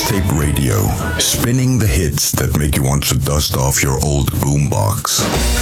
Mixtape Radio, spinning the hits that make you want to dust off your old boombox.